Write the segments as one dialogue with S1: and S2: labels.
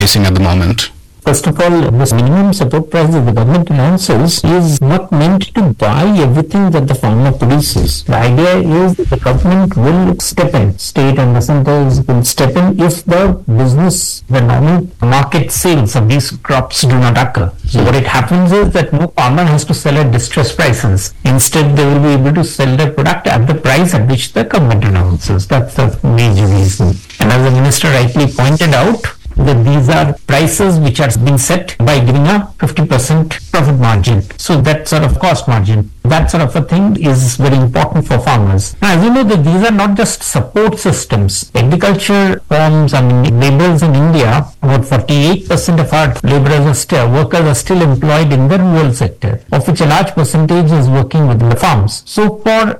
S1: facing at the moment?
S2: First of all, this minimum support price that the government announces is not meant to buy everything that the farmer produces. The idea is that the government will step in, state and the centers will step in if the business, the normal market sales of these crops do not occur. So what it happens is that no farmer has to sell at distressed prices. Instead, they will be able to sell their product at the price at which the government announces. That's the major reason. And as the minister rightly pointed out, that these are prices which are being set by giving a 50% profit margin. So that sort of cost margin, that sort of a thing is very important for farmers. Now, as you know, that these are not just support systems. Agriculture firms, laborers in India, about 48% of our laborers workers are still employed in the rural sector, of which a large percentage is working within the farms. So for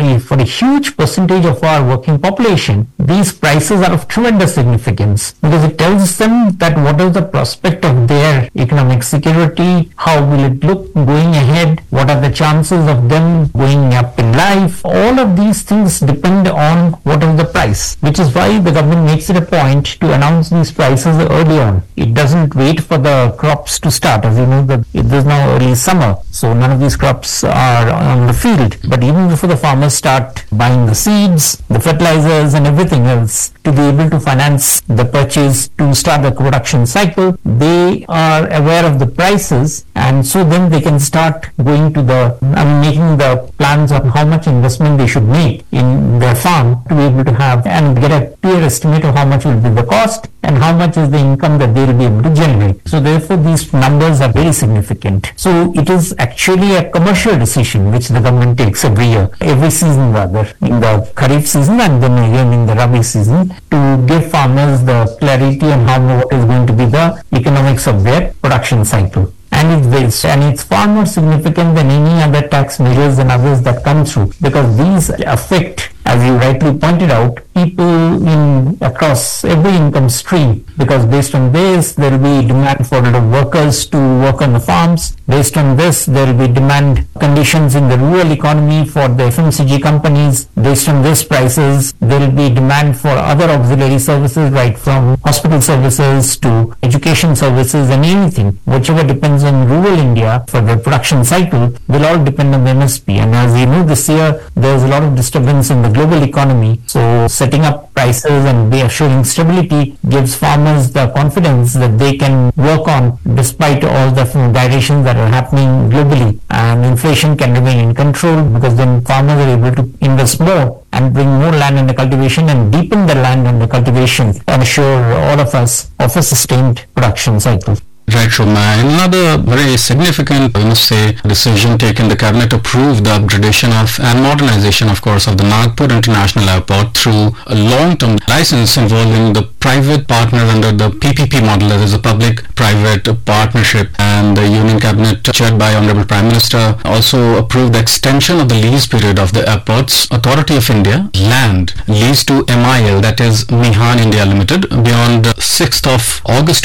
S2: a huge percentage of our working population, these prices are of tremendous significance because it tells them that what is the prospect of their economic security, how will it look going ahead, what are the chances of them going up in life. All of these things depend on what is the price, which is why the government makes it a point to announce these prices early on. It doesn't wait for the crops to start. As you know, that it is now early summer, so none of these crops are on the field. But even before the farmers start buying the seeds, the fertilizers and everything else to be able to finance the purchase to start the production cycle, they are aware of the prices, and so then they can start going to making the plans on how much investment they should make in their farm to be able to have and get a clear estimate of how much will be the cost and how much is the income that they will be able to generate. So therefore these numbers are very significant. So it is actually a commercial decision which the government takes every season rather, in the Kharif season and then again in the Rabi season, to give farmers the clarity on what is going to be the economics of their production cycle. And it's far more significant than any other tax measures and others that come through, because these affect, as you rightly pointed out, people across every income stream, because based on this there will be demand for workers to work on the farms. Based on this there will be demand conditions in the rural economy for the FMCG companies. Based on this prices there will be demand for other auxiliary services, right from hospital services to education services, and anything whichever depends on rural India for the production cycle will all depend on the MSP. And as you know, this year there is a lot of disturbance in the global economy, so setting up prices and assuring stability gives farmers the confidence that they can work on despite all the gyrations that are happening globally, and inflation can remain in control because then farmers are able to invest more and bring more land under cultivation and deepen the land under cultivation and assure all of us of a sustained production cycle.
S1: Right, Shobhana. Another very significant, decision taken, the cabinet approved the upgradation of and modernization, of course, of the Nagpur International Airport through a long-term license involving the private partner under the PPP model, that is a public-private partnership. And the Union Cabinet, chaired by Honorable Prime Minister, also approved the extension of the lease period of the Airports Authority of India land lease to MIL, that is Mihan India Limited, beyond 6th of August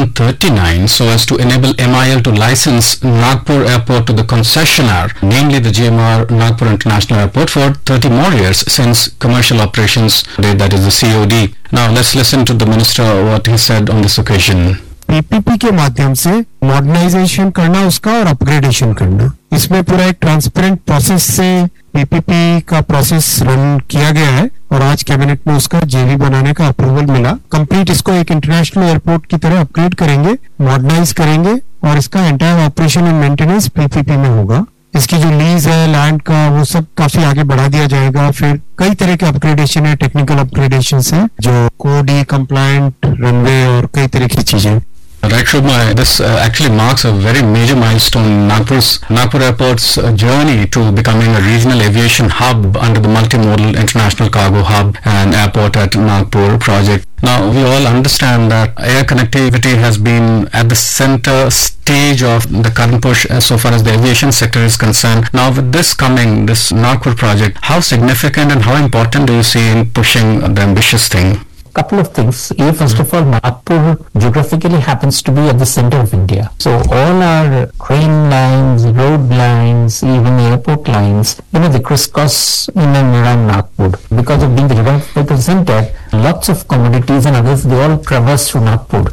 S1: 2039. So as to enable MIL to license Nagpur Airport to the concessionaire, namely the GMR Nagpur International Airport, for 30 more years since commercial operations date, that is the COD. Now let's listen to the Minister what he said on this occasion.
S3: PPP के माध्यम से modernisation करना उसका और upgradation करना, इसमें पूरा एक ट्रांसपेरेंट प्रोसेस से पीपीपी का प्रोसेस रन किया गया है और आज कैबिनेट में उसका जेवी बनाने का अप्रूवल मिला। कंप्लीट इसको एक इंटरनेशनल एयरपोर्ट की तरह अपग्रेड करेंगे, मॉडर्नाइज करेंगे और इसका entire operation and maintenance PPP में होगा। इसकी जो लीज है लैंड का वो सब काफी आगे बढ़ा दिया जाएगा। फिर कई तरह के अपग्रेडेशन है, टेक्निकल अपग्रेडेशन है जो कोड कंप्लायंट रनवे और कई तरह की चीजें।
S1: Right, Shobhana, this actually marks a very major milestone in Nagpur Airport's journey to becoming a regional aviation hub under the multimodal international cargo hub and airport at Nagpur project. Now, we all understand that air connectivity has been at the center stage of the current push as so far as the aviation sector is concerned. Now, with this Nagpur project, how significant and how important do you see in pushing the ambitious thing?
S2: Couple of things. First of all, Nagpur geographically happens to be at the center of India. So all our train lines, road lines, even airport lines, they crisscross in and around Nagpur. Because of being the geographical center, lots of commodities and others, they all traverse through Nagpur.